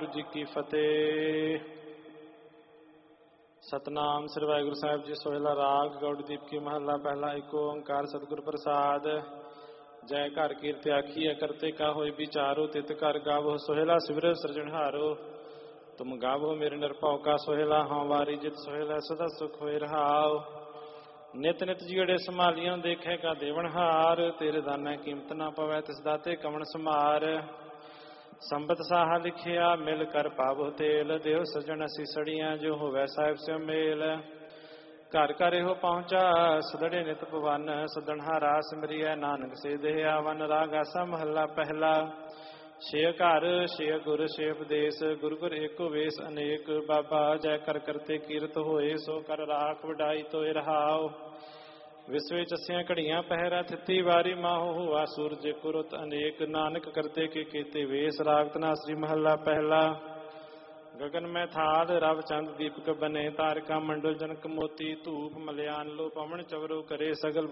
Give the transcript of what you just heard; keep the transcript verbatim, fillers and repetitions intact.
जी की फतेह। सतनाम श्री वाहिगुरु साहिब जी। सोहेला राग गौड़दीप की महला पहला। एक ओंकार सतगुर प्रसाद। जय घर कीर्ति आखिए करते का होए विचारो तित घर गावो सोहेला सिमर सृजनहारो। तुम गावो मेरे निरभाव का सोहेला हाँ वारी जित सोहेला सदा सुख होए रहाओ। नित नित जिगड़े संभालियों देखेगा देवनहार। तेरे दाना कीमत ना पवै तिस दाते कमन समार। संबत साहा लिखिया मिल कर पावो तेल। देव सजन असी सड़ियां जो होवै साहिब से मेल। घर घर हो पहुंचा सदड़े नित पवन। सदनहारा सिमरिया नानक से देह आवन। राग आसा महला पहला। छे घर छे गुर छे उपदेश। गुरु गुर एको वेश अनेक। बाबा जय कर करते कीरत होए। सो कर राख वडाई तोय रहाओ। विश्व चसियां घड़ियां पहरा थिती वारी माहो। हुआ सूरज कुरुत अनेक। नानक करते के केते वेश। राग तनासरी महला पहला। गगन में थाल रव चंद दीपक बने। तारका मंडल जनक मोती। धूप मलयान लो पवन चवरो करे। सगल